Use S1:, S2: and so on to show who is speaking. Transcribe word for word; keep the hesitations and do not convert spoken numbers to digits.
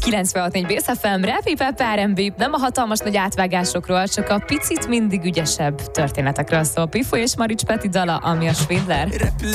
S1: kilencvenhat négy Bész ef em, Rap, Hip-Hop, er end bé, nem a hatalmas nagy átvágásokról, csak a picit mindig ügyesebb történetekről szól. Pifo és Marics Peti dala, ami a Svindler.
S2: Repül